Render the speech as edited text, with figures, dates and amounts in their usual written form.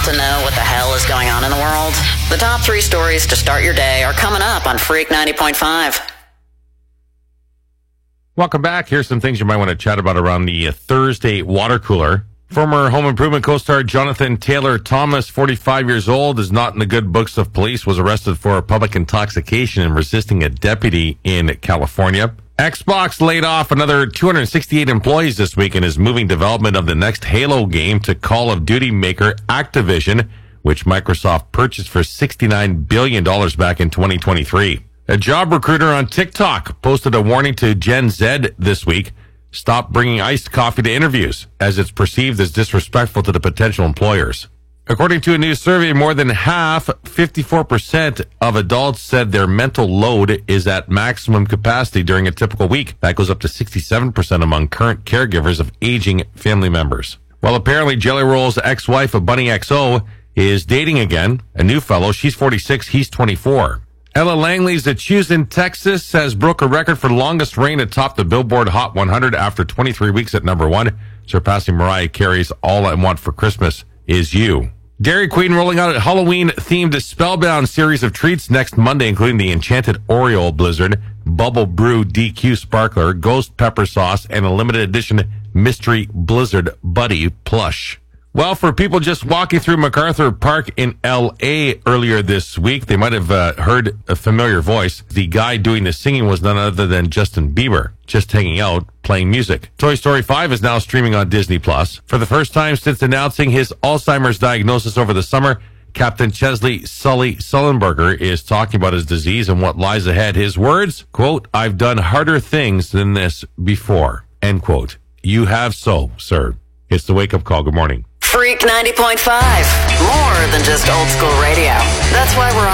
Want to know what the hell is going on in the world? The top 3 stories to start your day are coming up on Freak 90.5. Welcome back. Here's some things you might want to chat about around the Thursday water cooler. Former Home Improvement co-star Jonathan Taylor Thomas, 45 years old, is not in the good books of police, was arrested for public intoxication and resisting a deputy in California. Xbox laid off another 268 employees this week and is moving development of the next Halo game to Call of Duty maker Activision, which Microsoft purchased for $69 billion back in 2023. A job recruiter on TikTok posted a warning to Gen Z this week. Stop bringing iced coffee to interviews, as it's perceived as disrespectful to the potential employers. According to a new survey, more than half, 54% of adults said their mental load is at maximum capacity during a typical week. That goes up to 67% among current caregivers of aging family members. Well, apparently Jelly Roll's ex-wife of Bunny XO is dating again. A new fellow. She's 46. He's 24. Ella Langley's The Choose in Texas has broke a record for longest reign atop the Billboard Hot 100 after 23 weeks at number 1, surpassing Mariah Carey's All I Want for Christmas Is You. Dairy Queen rolling out a Halloween-themed Spellbound series of treats next Monday, including the Enchanted Oreo Blizzard, Bubble Brew DQ Sparkler, Ghost Pepper Sauce, and a limited edition Mystery Blizzard Buddy Plush. Well, for people just walking through MacArthur Park in L.A. earlier this week, they might have heard a familiar voice. The guy doing the singing was none other than Justin Bieber, just hanging out, playing music. Toy Story 5 is now streaming on Disney+. For the first time since announcing his Alzheimer's diagnosis over the summer, Captain Chesley Sully Sullenberger is talking about his disease and what lies ahead. His words, quote, "I've done harder things than this before," end quote. You have so, sir. It's the wake-up call. Good morning. Freak 90.5. More than just old school radio. That's why we're on